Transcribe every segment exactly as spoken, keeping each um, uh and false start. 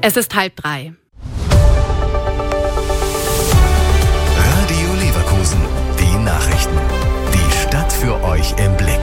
Es ist halb drei. Radio Leverkusen, die Nachrichten. Die Stadt für euch im Blick.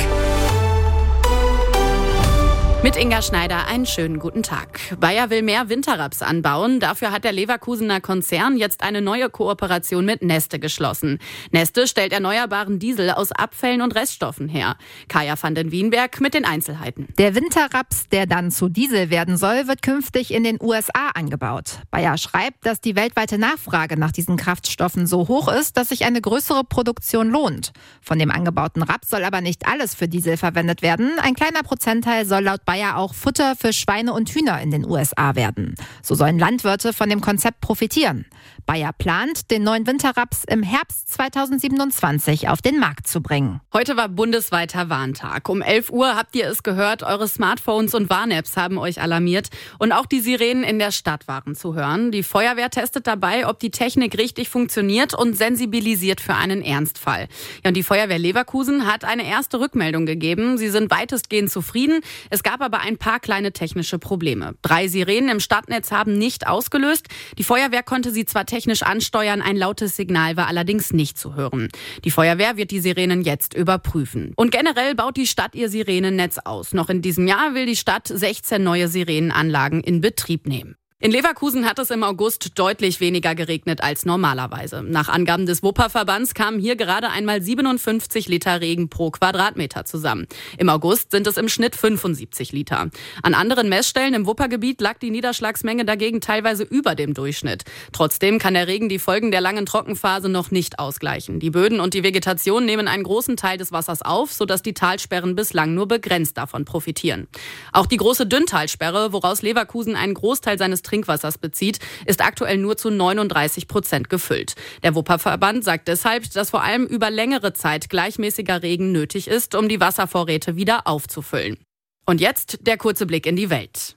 Mit Inga Schneider einen schönen guten Tag. Bayer will mehr Winterraps anbauen. Dafür hat der Leverkusener Konzern jetzt eine neue Kooperation mit Neste geschlossen. Neste stellt erneuerbaren Diesel aus Abfällen und Reststoffen her. Kaya van den Wienberg mit den Einzelheiten. Der Winterraps, der dann zu Diesel werden soll, wird künftig in den U S A angebaut. Bayer schreibt, dass die weltweite Nachfrage nach diesen Kraftstoffen so hoch ist, dass sich eine größere Produktion lohnt. Von dem angebauten Raps soll aber nicht alles für Diesel verwendet werden. Ein kleiner Prozentteil soll laut Bayer auch Futter für Schweine und Hühner in den U S A werden. So sollen Landwirte von dem Konzept profitieren. Bayer plant, den neuen Winterraps im Herbst zweitausendsiebenundzwanzig auf den Markt zu bringen. Heute war bundesweiter Warntag. Um elf Uhr habt ihr es gehört, eure Smartphones und Warn-Apps haben euch alarmiert. Und auch die Sirenen in der Stadt waren zu hören. Die Feuerwehr testet dabei, ob die Technik richtig funktioniert und sensibilisiert für einen Ernstfall. Ja, und die Feuerwehr Leverkusen hat eine erste Rückmeldung gegeben. Sie sind weitestgehend zufrieden. Es gab aber ein paar kleine technische Probleme. Drei Sirenen im Stadtnetz haben nicht ausgelöst. Die Feuerwehr konnte sie zwar technisch ansteuern, ein lautes Signal war allerdings nicht zu hören. Die Feuerwehr wird die Sirenen jetzt überprüfen. Und generell baut die Stadt ihr Sirenennetz aus. Noch in diesem Jahr will die Stadt sechzehn neue Sirenenanlagen in Betrieb nehmen. In Leverkusen hat es im August deutlich weniger geregnet als normalerweise. Nach Angaben des Wupperverbands kamen hier gerade einmal siebenundfünfzig Liter Regen pro Quadratmeter zusammen. Im August sind es im Schnitt fünfundsiebzig Liter. An anderen Messstellen im Wuppergebiet lag die Niederschlagsmenge dagegen teilweise über dem Durchschnitt. Trotzdem kann der Regen die Folgen der langen Trockenphase noch nicht ausgleichen. Die Böden und die Vegetation nehmen einen großen Teil des Wassers auf, sodass die Talsperren bislang nur begrenzt davon profitieren. Auch die große Dünntalsperre, woraus Leverkusen einen Großteil seines Trinkwassers bezieht, ist aktuell nur zu neununddreißig Prozent gefüllt. Der Wupperverband sagt deshalb, dass vor allem über längere Zeit gleichmäßiger Regen nötig ist, um die Wasservorräte wieder aufzufüllen. Und jetzt der kurze Blick in die Welt.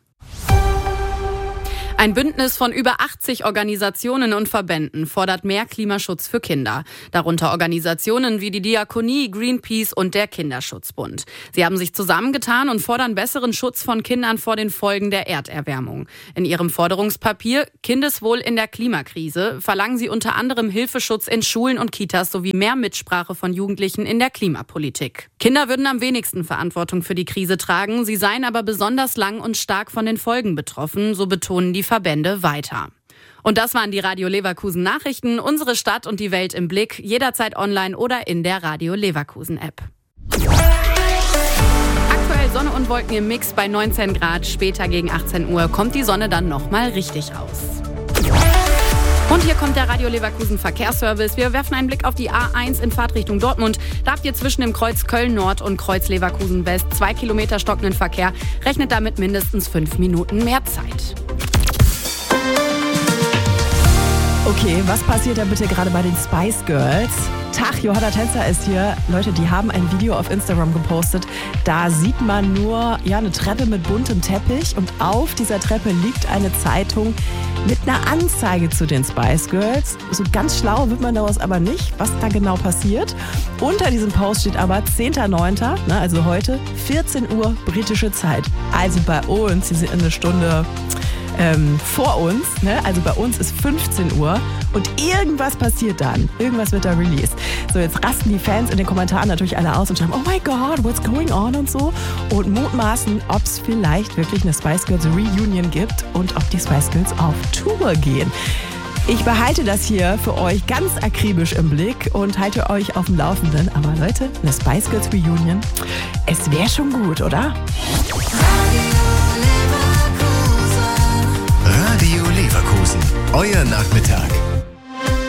Ein Bündnis von über achtzig Organisationen und Verbänden fordert mehr Klimaschutz für Kinder. Darunter Organisationen wie die Diakonie, Greenpeace und der Kinderschutzbund. Sie haben sich zusammengetan und fordern besseren Schutz von Kindern vor den Folgen der Erderwärmung. In ihrem Forderungspapier Kindeswohl in der Klimakrise verlangen sie unter anderem Hilfeschutz in Schulen und Kitas sowie mehr Mitsprache von Jugendlichen in der Klimapolitik. Kinder würden am wenigsten Verantwortung für die Krise tragen, sie seien aber besonders lang und stark von den Folgen betroffen, so betonen die Verbände weiter. Und das waren die Radio Leverkusen Nachrichten. Unsere Stadt und die Welt im Blick. Jederzeit online oder in der Radio Leverkusen App. Aktuell Sonne und Wolken im Mix bei neunzehn Grad. Später gegen achtzehn Uhr kommt die Sonne dann nochmal richtig raus. Und hier kommt der Radio Leverkusen Verkehrsservice. Wir werfen einen Blick auf die A eins in Fahrtrichtung Dortmund. Da habt ihr zwischen dem Kreuz Köln Nord und Kreuz Leverkusen West zwei Kilometer stockenden Verkehr. Rechnet damit mindestens fünf Minuten mehr Zeit. Okay, was passiert da bitte gerade bei den Spice Girls? Tag, Johanna Tänzer ist hier. Leute, die haben ein Video auf Instagram gepostet. Da sieht man nur ja, eine Treppe mit buntem Teppich und auf dieser Treppe liegt eine Zeitung mit einer Anzeige zu den Spice Girls. So ganz schlau wird man daraus aber nicht, was da genau passiert. Unter diesem Post steht aber zehnter neunter, ne, also heute, vierzehn Uhr britische Zeit. Also bei uns, die sind eine Stunde ähm, vor uns, ne? Also bei uns ist fünfzehn Uhr und irgendwas passiert dann. Irgendwas wird da released. So, jetzt rasten die Fans in den Kommentaren natürlich alle aus und schreiben, oh my God, what's going on und so. Und mutmaßen, ob es vielleicht wirklich eine Spice Girls Reunion gibt und ob die Spice Girls auf Tour gehen. Ich behalte das hier für euch ganz akribisch im Blick und halte euch auf dem Laufenden. Aber Leute, eine Spice Girls Reunion, es wäre schon gut, oder? Radio Leverkusen, euer Nachmittag.